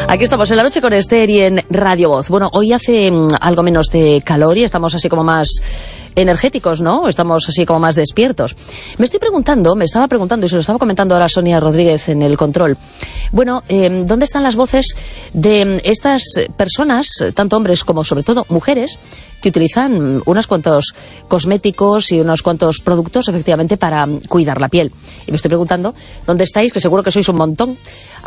Aquí estamos en La Noche con Esther y en Radio Voz. Bueno, hoy hace algo menos de calor y estamos así como más energéticos, ¿no? Estamos así como más despiertos. Me estaba preguntando y se lo estaba comentando ahora Sonia Rodríguez en el control. Bueno, ¿dónde están las voces de estas personas, tanto hombres como sobre todo mujeres, que utilizan unos cuantos cosméticos y unos cuantos productos efectivamente para cuidar la piel? Y me estoy preguntando, ¿dónde estáis? Que seguro que sois un montón.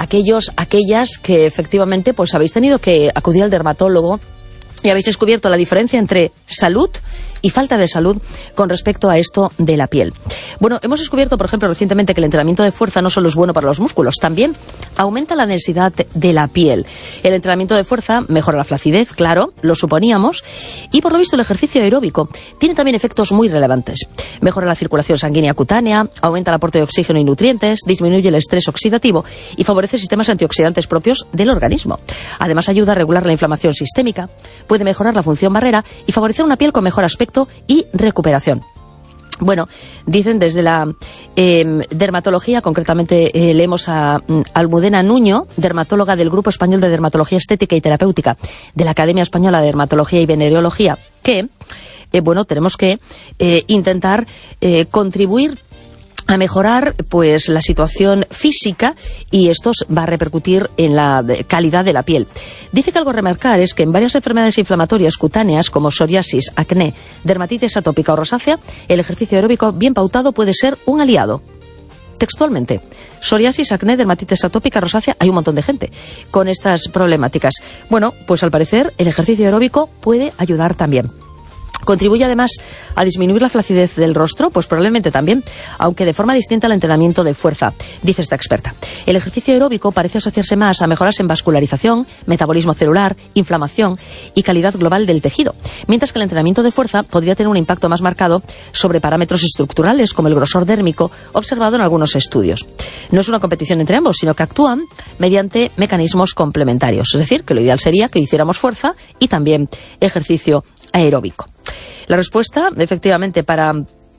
Aquellas que efectivamente pues habéis tenido que acudir al dermatólogo y habéis descubierto la diferencia entre salud y falta de salud con respecto a esto de la piel. Bueno, hemos descubierto, por ejemplo, recientemente que el entrenamiento de fuerza no solo es bueno para los músculos, también aumenta la densidad de la piel. El entrenamiento de fuerza mejora la flacidez, claro, lo suponíamos, y por lo visto el ejercicio aeróbico tiene también efectos muy relevantes. Mejora la circulación sanguínea cutánea, aumenta el aporte de oxígeno y nutrientes, disminuye el estrés oxidativo y favorece sistemas antioxidantes propios del organismo. Además ayuda a regular la inflamación sistémica, puede mejorar la función barrera y favorecer una piel con mejor aspecto y recuperación. Bueno, dicen desde la dermatología, concretamente leemos a Almudena Nuño, dermatóloga del Grupo Español de Dermatología Estética y Terapéutica de la Academia Española de Dermatología y Venereología, que, tenemos que intentar contribuir a mejorar pues la situación física, y esto va a repercutir en la calidad de la piel. Dice que algo a remarcar es que en varias enfermedades inflamatorias cutáneas como psoriasis, acné, dermatitis atópica o rosácea, el ejercicio aeróbico bien pautado puede ser un aliado. Textualmente, psoriasis, acné, dermatitis atópica, rosácea, hay un montón de gente con estas problemáticas. Bueno, pues al parecer el ejercicio aeróbico puede ayudar también. ¿Contribuye además a disminuir la flacidez del rostro? Pues probablemente también, aunque de forma distinta al entrenamiento de fuerza, dice esta experta. El ejercicio aeróbico parece asociarse más a mejoras en vascularización, metabolismo celular, inflamación y calidad global del tejido, mientras que el entrenamiento de fuerza podría tener un impacto más marcado sobre parámetros estructurales como el grosor dérmico, observado en algunos estudios. No es una competición entre ambos, sino que actúan mediante mecanismos complementarios. Es decir, que lo ideal sería que hiciéramos fuerza y también ejercicio aeróbico. La respuesta, efectivamente, para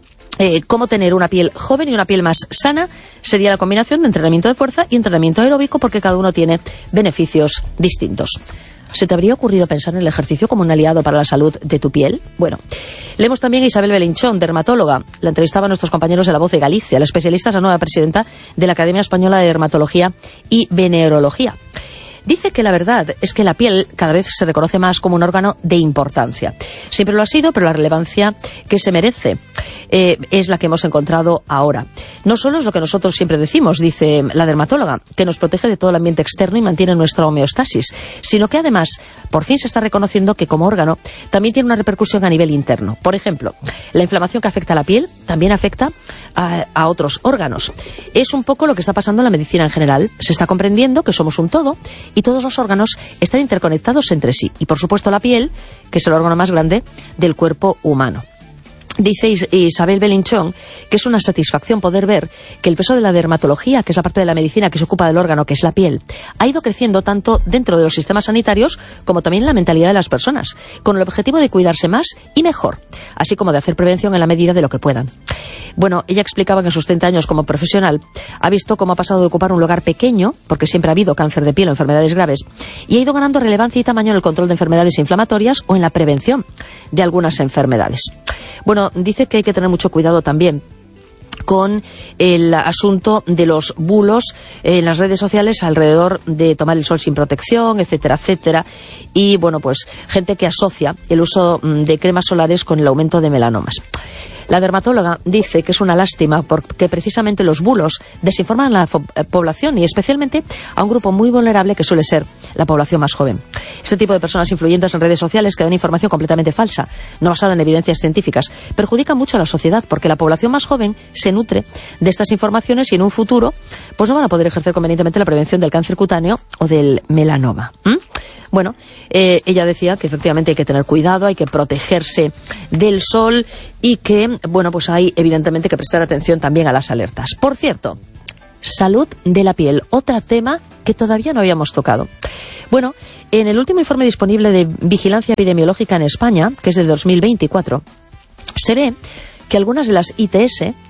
cómo tener una piel joven y una piel más sana sería la combinación de entrenamiento de fuerza y entrenamiento aeróbico, porque cada uno tiene beneficios distintos. ¿Se te habría ocurrido pensar en el ejercicio como un aliado para la salud de tu piel? Bueno, leemos también a Isabel Belinchón, dermatóloga. La entrevistaba a nuestros compañeros de La Voz de Galicia. La especialista es la nueva presidenta de la Academia Española de Dermatología y Venereología. Dice que la verdad es que la piel cada vez se reconoce más como un órgano de importancia. Siempre lo ha sido, pero la relevancia que se merece es la que hemos encontrado ahora. No solo es lo que nosotros siempre decimos, dice la dermatóloga, que nos protege de todo el ambiente externo y mantiene nuestra homeostasis, sino que además por fin se está reconociendo que como órgano también tiene una repercusión a nivel interno. Por ejemplo, la inflamación que afecta a la piel también afecta a otros órganos. Es un poco lo que está pasando en la medicina en general. Se está comprendiendo que somos un todo y todos los órganos están interconectados entre sí. Y por supuesto la piel, que es el órgano más grande del cuerpo humano. Dice Isabel Belinchón que es una satisfacción poder ver que el peso de la dermatología, que es la parte de la medicina que se ocupa del órgano, que es la piel, ha ido creciendo tanto dentro de los sistemas sanitarios como también en la mentalidad de las personas, con el objetivo de cuidarse más y mejor, así como de hacer prevención en la medida de lo que puedan. Bueno, ella explicaba que en sus 30 años como profesional ha visto cómo ha pasado de ocupar un lugar pequeño, porque siempre ha habido cáncer de piel o enfermedades graves, y ha ido ganando relevancia y tamaño en el control de enfermedades inflamatorias o en la prevención de algunas enfermedades. Bueno, dice que hay que tener mucho cuidado también con el asunto de los bulos en las redes sociales alrededor de tomar el sol sin protección, etcétera, etcétera. Y bueno, pues gente que asocia el uso de cremas solares con el aumento de melanomas. La dermatóloga dice que es una lástima porque precisamente los bulos desinforman a la población y especialmente a un grupo muy vulnerable que suele ser la población más joven. Este tipo de personas influyentes en redes sociales que dan información completamente falsa, no basada en evidencias científicas, perjudican mucho a la sociedad porque la población más joven se nutre de estas informaciones y en un futuro pues no van a poder ejercer convenientemente la prevención del cáncer cutáneo o del melanoma. Bueno, ella decía que efectivamente hay que tener cuidado, hay que protegerse del sol y que, bueno, pues hay evidentemente que prestar atención también a las alertas. Por cierto, salud de la piel, otro tema que todavía no habíamos tocado. Bueno, en el último informe disponible de vigilancia epidemiológica en España, que es del 2024, se ve que algunas de las ITS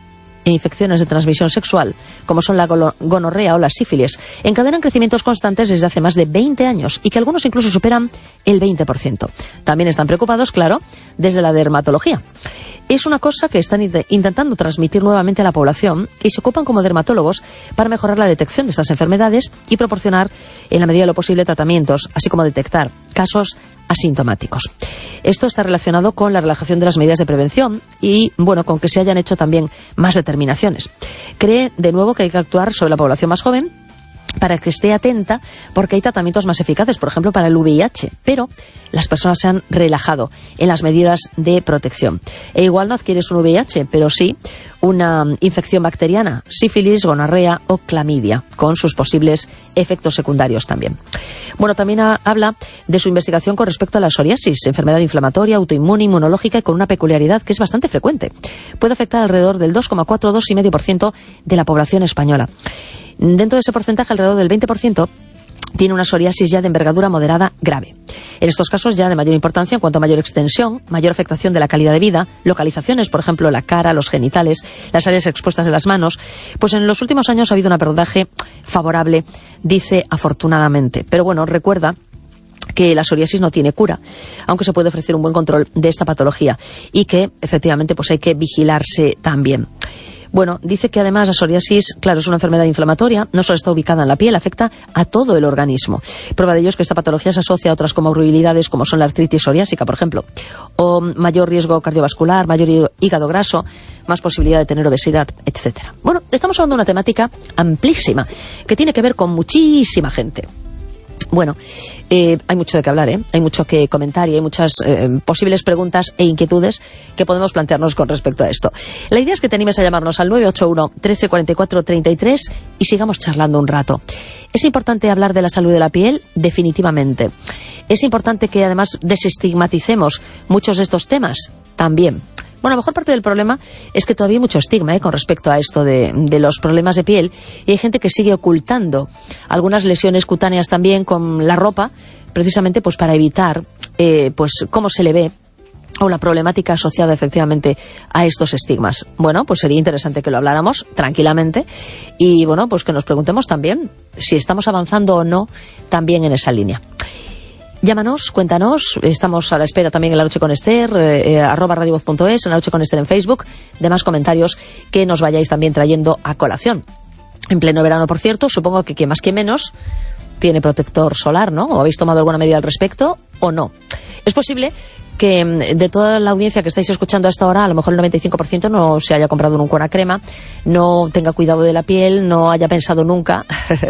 e infecciones de transmisión sexual, como son la gonorrea o la sífilis, encadenan crecimientos constantes desde hace más de 20 años y que algunos incluso superan el 20%. También están preocupados, claro, desde la dermatología. Es una cosa que están intentando transmitir nuevamente a la población y se ocupan como dermatólogos para mejorar la detección de estas enfermedades y proporcionar, en la medida de lo posible, tratamientos, así como detectar casos asintomáticos. Esto está relacionado con la relajación de las medidas de prevención y, bueno, con que se hayan hecho también más determinaciones. Cree, de nuevo, que hay que actuar sobre la población más joven para que esté atenta, porque hay tratamientos más eficaces, por ejemplo, para el VIH, pero las personas se han relajado en las medidas de protección. E igual no adquieres un VIH, pero sí una infección bacteriana, sífilis, gonorrea o clamidia, con sus posibles efectos secundarios también. Bueno, también habla de su investigación con respecto a la psoriasis, enfermedad inflamatoria, autoinmune, inmunológica, y con una peculiaridad que es bastante frecuente. Puede afectar alrededor del 2,4-2,5% de la población española. Dentro de ese porcentaje, alrededor del 20% tiene una psoriasis ya de envergadura moderada grave. En estos casos ya de mayor importancia en cuanto a mayor extensión, mayor afectación de la calidad de vida, localizaciones, por ejemplo, la cara, los genitales, las áreas expuestas de las manos. Pues en los últimos años ha habido un abordaje favorable, dice afortunadamente. Pero bueno, recuerda que la psoriasis no tiene cura, aunque se puede ofrecer un buen control de esta patología y que efectivamente pues hay que vigilarse también. Bueno, dice que además la psoriasis, claro, es una enfermedad inflamatoria, no solo está ubicada en la piel, afecta a todo el organismo. Prueba de ello es que esta patología se asocia a otras comorbilidades como son la artritis psoriásica, por ejemplo, o mayor riesgo cardiovascular, mayor hígado graso, más posibilidad de tener obesidad, etcétera. Bueno, estamos hablando de una temática amplísima que tiene que ver con muchísima gente. Bueno, hay mucho de qué hablar, hay mucho que comentar y hay muchas posibles preguntas e inquietudes que podemos plantearnos con respecto a esto. La idea es que te animes a llamarnos al 981 13 44 33 y sigamos charlando un rato. ¿Es importante hablar de la salud de la piel? Definitivamente. ¿Es importante que además desestigmaticemos muchos de estos temas? También. Bueno, a lo mejor parte del problema es que todavía hay mucho estigma con respecto a esto de los problemas de piel, y hay gente que sigue ocultando algunas lesiones cutáneas también con la ropa, precisamente pues para evitar pues cómo se le ve o la problemática asociada efectivamente a estos estigmas. Bueno, pues sería interesante que lo habláramos tranquilamente y bueno, pues que nos preguntemos también si estamos avanzando o no también en esa línea. Llámanos, cuéntanos, estamos a la espera también en La Noche con Esther, @radiovoz.es, en La Noche con Esther en Facebook, demás comentarios que nos vayáis también trayendo a colación. En pleno verano, por cierto, supongo que quien más que menos tiene protector solar, ¿no? ¿O habéis tomado alguna medida al respecto o no? Es posible que de toda la audiencia que estáis escuchando hasta ahora, a lo mejor el 95% no se haya comprado nunca una crema, no tenga cuidado de la piel, no haya pensado nunca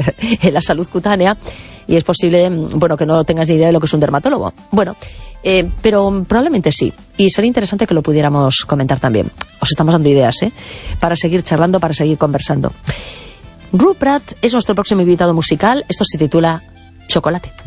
en la salud cutánea, y es posible, bueno, que no tengas ni idea de lo que es un dermatólogo. Bueno, pero probablemente sí, y sería interesante que lo pudiéramos comentar también. Os estamos dando ideas, para seguir charlando, para seguir conversando. Rupert es nuestro próximo invitado musical. Esto se titula Chocolate.